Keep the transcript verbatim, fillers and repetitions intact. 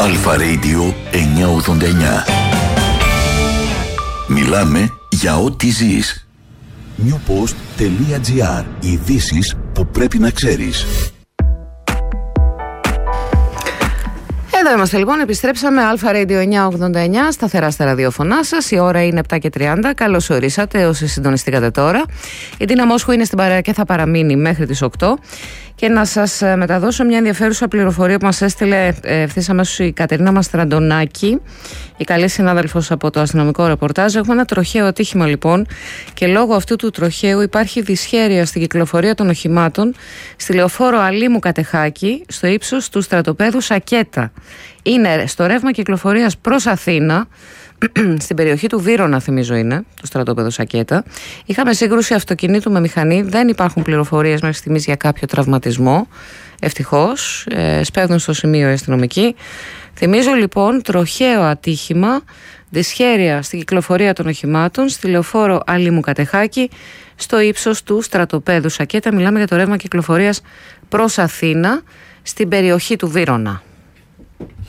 Αλφα Radio εννιακόσια ογδόντα εννιά. Μιλάμε για ό,τι ζεις. newpost.gr. Ειδήσεις που πρέπει να ξέρεις. Εδώ είμαστε λοιπόν, επιστρέψαμε. Αλφα Radio εννιακόσια ογδόντα εννιά, σταθερά στα ραδιοφωνά σας. Η ώρα είναι επτά και τριάντα. Καλώς ορίσατε όσοι συντονιστήκατε τώρα. Η Τίνα Μόσχου είναι στην παρέα και θα παραμείνει μέχρι τις οκτώ. Και να σας μεταδώσω μια ενδιαφέρουσα πληροφορία που μας έστειλε ευθύς αμέσως η Κατερίνα Μαστραντονάκη, η καλή συνάδελφος από το αστυνομικό ρεπορτάζ. Έχουμε ένα τροχαίο ατύχημα λοιπόν, και λόγω αυτού του τροχαίου υπάρχει δυσχέρεια στην κυκλοφορία των οχημάτων στη λεωφόρο Αλήμου Κατεχάκη, στο ύψος του στρατοπέδου Σακέτα. Είναι στο ρεύμα κυκλοφορίας προς Αθήνα, στην περιοχή του Βύρωνα, θυμίζω είναι, το στρατόπεδο Σακέτα. Είχαμε σύγκρουση αυτοκινήτου με μηχανή. Δεν υπάρχουν πληροφορίες μέχρι στιγμής για κάποιο τραυματισμό. Ευτυχώς. Ε, σπέβδουν στο σημείο οι αστυνομικοί. Θυμίζω λοιπόν τροχαίο ατύχημα, δυσχέρεια στην κυκλοφορία των οχημάτων στη λεωφόρο Αλήμου Κατεχάκη, στο ύψος του στρατοπέδου Σακέτα. Μιλάμε για το ρεύμα κυκλοφορίας προς Αθήνα, στην περιοχή του Βύρωνα.